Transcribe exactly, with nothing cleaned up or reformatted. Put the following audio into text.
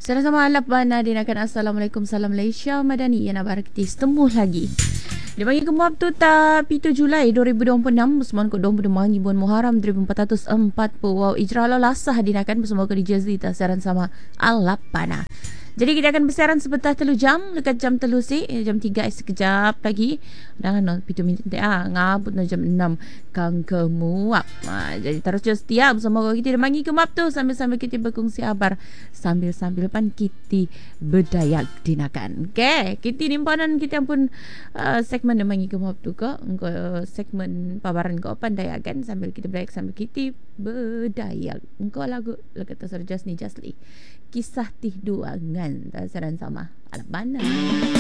Sama-sama alap bana dinakan Assalamualaikum salam Malaysia Madani yang nak baraktis temu lagi. Dia bagi kemap tu tak pitu Julai dua ribu dua puluh enam Musman ko dua puluh mangi bulan Muharram seribu empat ratus empat puluh. Wow, ijra Allah lasah dinakan bersama ko di Jazli tasaran sama alap bana. Jadi kita akan bersiaran sebentar telu jam dekat jam telu si eh, jam tiga eh, sekejap lagi. Dah no pitu minit ah ngabut no jam enam kang kemuap. Ha, jadi terus just setia bersama kita mangi kemap tu sambil-sambil kita berkongsi kabar sambil-sambil pan kita berdayak dinakan. Okey, kita nimpanan kita pun uh, segmen mangi kemap tu ko engko uh, segmen pabaran ko pandayakan sambil kita break sambil kita berdayak. Engko lagu lagu tasar just ni Jasli. Kisah tih duangan tasaran sama alap bana.